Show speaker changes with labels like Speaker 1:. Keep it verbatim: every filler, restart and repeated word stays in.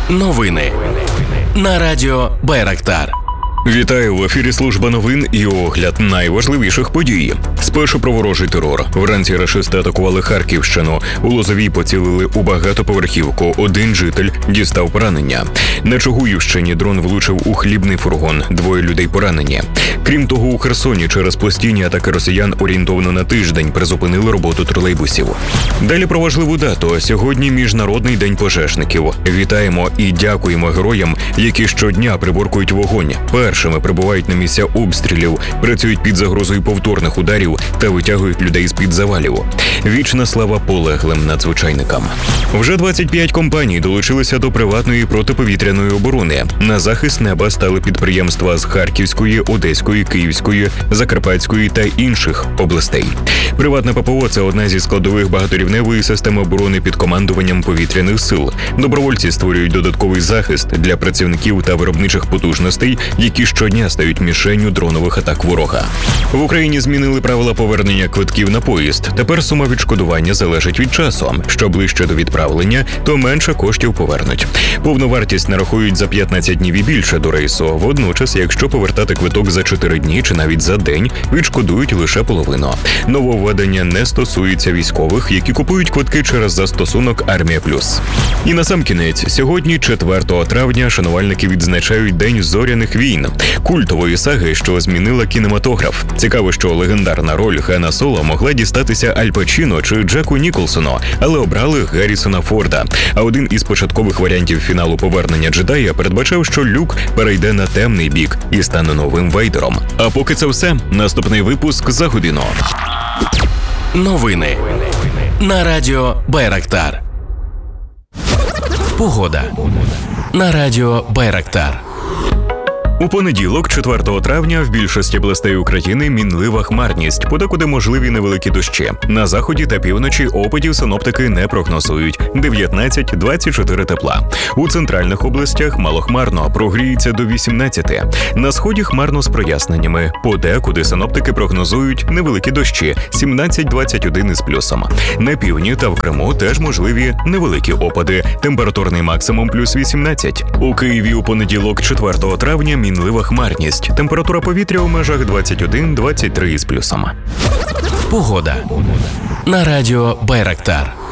Speaker 1: Новини на радіо Байрактар.
Speaker 2: Вітаю, в ефірі служба новин і огляд найважливіших подій. Спершу про ворожий терор. Вранці рашисти атакували Харківщину. У Лозовій поцілили у багатоповерхівку. Один житель дістав поранення. На Чугуївщині дрон влучив у хлібний фургон. Двоє людей поранені. Крім того, у Херсоні через постійні атаки росіян орієнтовно на тиждень призупинили роботу тролейбусів. Далі про важливу дату. Сьогодні Міжнародний день пожежників. Вітаємо і дякуємо героям, які щодня приборкують вогонь. Першими прибувають на місця обстрілів, працюють під загрозою повторних ударів та витягують людей з-під завалів. Вічна слава полеглим надзвичайникам. Вже двадцять п'ять компаній долучилися до приватної протиповітряної оборони. На захист неба стали підприємства з Харківської, Одеської, Київської, Закарпатської та інших областей. Приватне ППО – це одна зі складових багаторівневої системи оборони під командуванням повітряних сил. Добровольці створюють додатковий захист для працівників та виробничих потужностей, які щодня стають мішенню дронових атак ворога. В Україні змінили правила повернення квитків на поїзд. Тепер сума відшкодування залежить від часу. Що ближче до відправлення, то менше коштів повернуть. Повну вартість нарахують за п'ятнадцять днів і більше до рейсу. Водночас, якщо повертати квиток за чотири дні чи навіть за день, відшкодують лише половину. Нововведення не стосується військових, які купують квитки через застосунок «Армія Плюс». І насамкінець, сьогодні, четвертого травня, шанувальники відзначають День зоряних війн, культової саги, що змінила кінематограф. Цікаво, що легендарна роль Хана Соло могла дістатися Аль Пачіно чи Джеку Ніколсону, але обрали Гаррісона Форда. А один із початкових варіантів фіналу «Повернення джедая» передбачав, що Люк перейде на темний бік і стане новим Вейдером. А поки це все, наступний випуск за годину.
Speaker 1: Новини на радіо Байрактар. Погода на радіо Байрактар.
Speaker 2: У понеділок, четвертого травня, в більшості областей України мінлива хмарність, подекуди можливі невеликі дощі. На заході та півночі опадів синоптики не прогнозують – дев'ятнадцять - двадцять чотири тепла. У центральних областях малохмарно, прогріється до вісімнадцяти. На сході хмарно з проясненнями, подекуди синоптики прогнозують невеликі дощі – сімнадцять - двадцять один із плюсом. На півдні та в Криму теж можливі невеликі опади, температурний максимум плюс вісімнадцять. У Києві у понеділок, четвертого травня, мінлива хмарність. Температура повітря у межах двадцять один - двадцять три із плюсом.
Speaker 1: Погода на радіо Байрактар.